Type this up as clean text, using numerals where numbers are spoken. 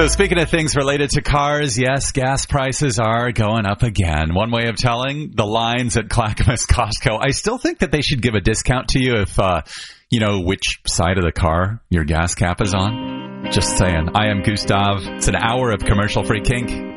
So speaking of things related to cars, yes, gas prices are going up again. One way of telling, the lines at Clackamas Costco. I still think that they should give a discount to you if, you know, which side of the car your gas cap is on. Just saying. I am Gustav. It's an hour of commercial-free kink.